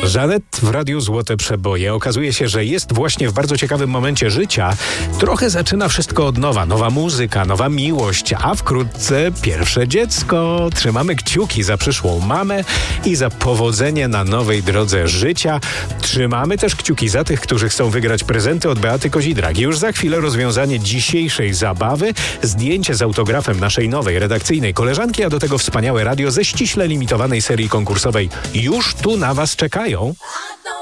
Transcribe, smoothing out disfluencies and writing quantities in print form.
Żanet w Radiu Złote Przeboje. Okazuje się, że jest właśnie w bardzo ciekawym momencie życia. Trochę zaczyna wszystko od nowa. Nowa muzyka, nowa miłość, a wkrótce pierwsze dziecko. Trzymamy kciuki za przyszłą mamę i za powodzenie na nowej drodze życia. Trzymamy też kciuki za tych, którzy chcą wygrać prezenty od Beaty Kozidrak. Już za chwilę rozwiązanie dzisiejszej zabawy, zdjęcie z autografem naszej nowej redakcyjnej koleżanki, a do tego wspaniałe radio ze ściśle limitowanej serii konkursowej już tu na Was czekają.